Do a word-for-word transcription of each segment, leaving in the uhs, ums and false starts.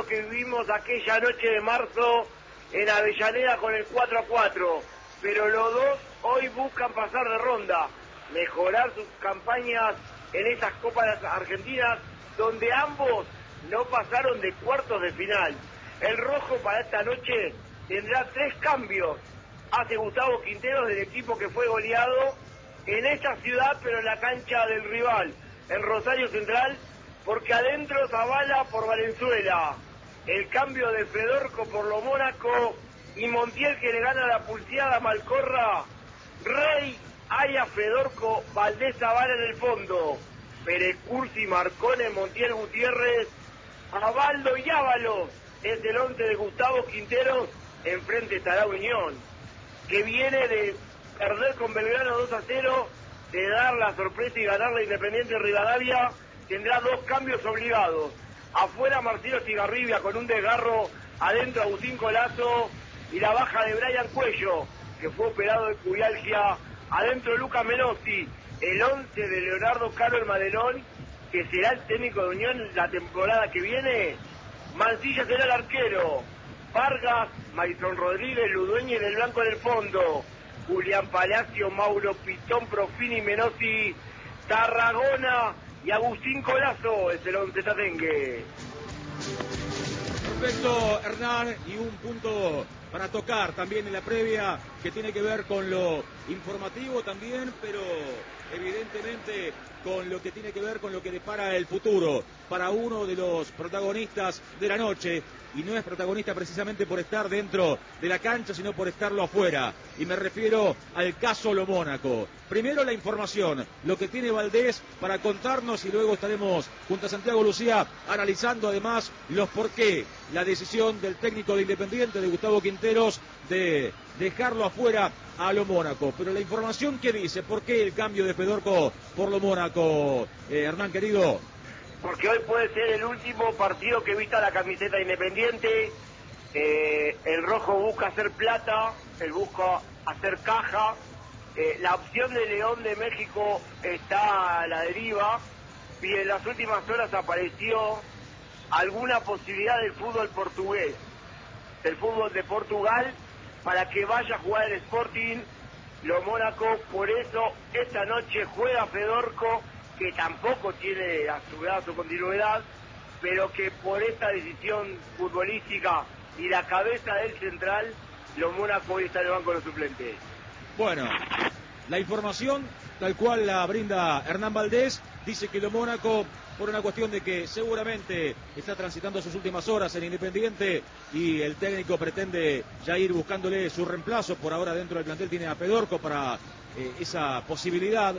que vivimos aquella noche de marzo en Avellaneda con el cuatro a cuatro, pero los dos hoy buscan pasar de ronda, mejorar sus campañas en esas Copas Argentinas, donde ambos no pasaron de cuartos de final. El rojo para esta noche tendrá tres cambios. Hace Gustavo Quinteros del equipo que fue goleado en esta ciudad, pero en la cancha del rival, en Rosario Central, porque adentro Zavala por Valenzuela. El cambio de Fedorco por lo Mónaco y Montiel, que le gana la pulseada a Malcorra. Rey, Aya, Fedorco, Valdés, Zavala en el fondo. Pérez Cursi, Marcone, Montiel, Gutiérrez, Abaldo y Ábalos. Es el once de Gustavo Quinteros. Enfrente estará Unión, que viene de perder con Belgrano dos a cero, de dar la sorpresa y ganar la Independiente Rivadavia. Tendrá dos cambios obligados. Afuera Marcelo Cigarribia con un desgarro, adentro Agustín Colazo y la baja de Brian Cuello, que fue operado de pubalgia. Adentro Luca Menossi, el once de Leonardo Caro el Madelón, que será el técnico de Unión la temporada que viene. Mancilla será el arquero. Vargas, Maison Rodríguez, Ludueña y del Blanco en el fondo. Julián Palacio, Mauro Pitón, Profini, Menossi, Tarragona y Agustín Colazo es el once tatengue. Perfecto, Hernán, y un punto para tocar también en la previa que tiene que ver con lo informativo también, pero evidentemente con lo que tiene que ver con lo que depara el futuro para uno de los protagonistas de la noche, y no es protagonista precisamente por estar dentro de la cancha, sino por estarlo afuera, y me refiero al caso Lo Mónaco. Primero la información, lo que tiene Valdés para contarnos, y luego estaremos junto a Santiago Lucía analizando además los por qué, la decisión del técnico de Independiente, de Gustavo Quinteros, de dejarlo afuera a Lo Mónaco. Pero la información que dice, ¿por qué el cambio de Fedorco por Lo Mónaco, eh, Hernán querido? Porque hoy puede ser el último partido que vista la camiseta Independiente. Eh, el rojo busca hacer plata, el busca hacer caja. Eh, la opción de León de México está a la deriva, y en las últimas horas apareció alguna posibilidad del fútbol portugués, del fútbol de Portugal, para que vaya a jugar el Sporting Lo Mónaco. Por eso esta noche juega Fedorco, que tampoco tiene asegurada su continuidad, pero que por esta decisión futbolística y la cabeza del central, Lo Mónaco hoy está en el banco de los suplentes. Bueno, la información tal cual la brinda Hernán Valdés, dice que Lo Mónaco, por una cuestión de que seguramente está transitando sus últimas horas en Independiente y el técnico pretende ya ir buscándole su reemplazo. Por ahora dentro del plantel tiene a Fedorco para eh, esa posibilidad.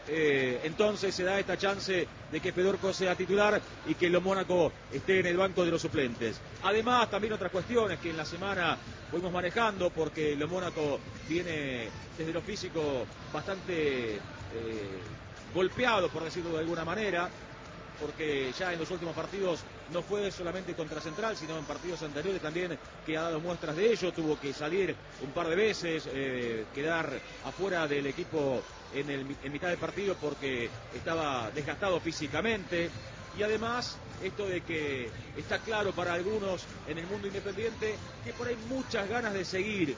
Eh, entonces se da esta chance de que Fedorco sea titular y que Lo Mónaco esté en el banco de los suplentes. Además, también otras cuestiones que en la semana fuimos manejando, porque Lo Mónaco viene desde lo físico bastante eh, golpeado, por decirlo de alguna manera, porque ya en los últimos partidos no fue solamente contra Central, sino en partidos anteriores también que ha dado muestras de ello. Tuvo que salir un par de veces, eh, quedar afuera del equipo en, el, en mitad del partido porque estaba desgastado físicamente. Y además, esto de que está claro para algunos en el mundo independiente que por ahí muchas ganas de seguir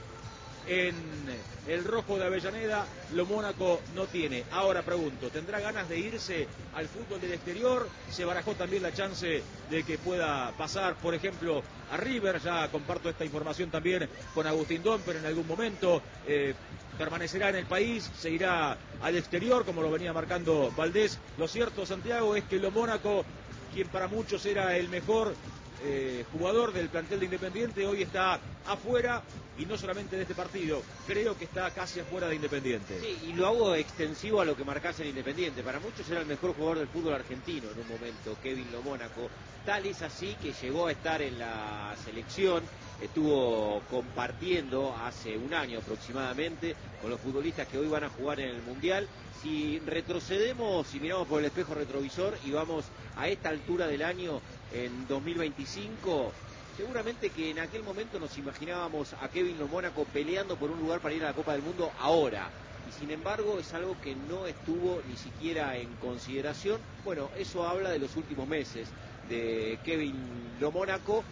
en el rojo de Avellaneda, Lo Mónaco no tiene. Ahora pregunto, ¿tendrá ganas de irse al fútbol del exterior? Se barajó también la chance de que pueda pasar, por ejemplo, a River. Ya comparto esta información también con Agustín Domper en algún momento. Eh, permanecerá en el país, se irá al exterior, como lo venía marcando Valdés. Lo cierto, Santiago, es que Lo Mónaco, quien para muchos era el mejor eh, jugador del plantel de Independiente, hoy está afuera, y no solamente de este partido, creo que está casi afuera de Independiente. Sí, y lo hago extensivo a lo que marcás en Independiente. Para muchos era el mejor jugador del fútbol argentino en un momento, Kevin Lo Mónaco. Tal es así que llegó a estar en la selección, estuvo compartiendo hace un año aproximadamente con los futbolistas que hoy van a jugar en el Mundial. Si retrocedemos y miramos por el espejo retrovisor y vamos a esta altura del año, en dos mil veinticinco, seguramente que en aquel momento nos imaginábamos a Kevin Lo Mónaco peleando por un lugar para ir a la Copa del Mundo ahora. Y sin embargo es algo que no estuvo ni siquiera en consideración. Bueno, eso habla de los últimos meses de Kevin Lo Mónaco.